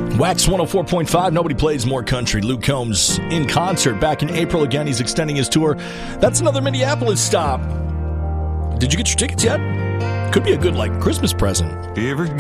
Wax 104.5, nobody plays more country. Luke Combs in concert back in April again. He's extending his tour. That's another Minneapolis stop. Did you get your tickets yet? Could be a good, Christmas present.